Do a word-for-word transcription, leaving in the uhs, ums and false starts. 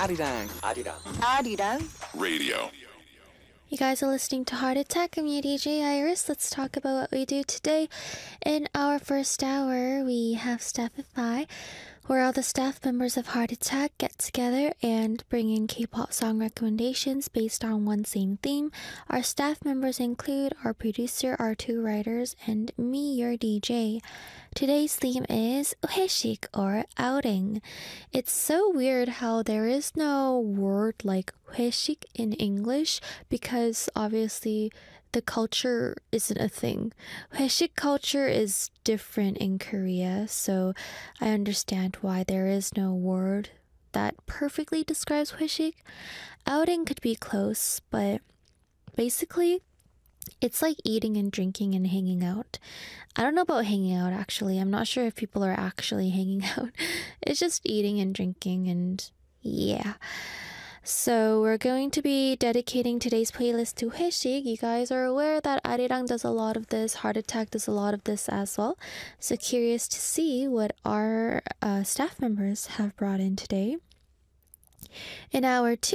아리랑 아리랑 아리랑 Radio. You guys are listening to Heart Attack. I'm your D J Iris. Let's talk about what we do today. In our first hour, we have Staffify, where all the staff members of Heart Attack get together and bring in K-pop song recommendations based on one same theme. Our staff members include our producer, our two writers, and me, your D J. Today's theme is 회식 or outing. It's so weird how there is no word like 회식 in English because obviously the culture isn't a thing. 회식 culture is different in Korea, so I understand why there is no word that perfectly describes 회식. Outing could be close, but basically it's like eating and drinking and hanging out. I don't know about hanging out actually. I'm not sure if people are actually hanging out. It's just eating and drinking and yeah. So we're going to be dedicating today's playlist to 회식. You guys are aware that Arirang does a lot of this. Heart Attack does a lot of this as well. So curious to see what our uh, staff members have brought in today. In hour two,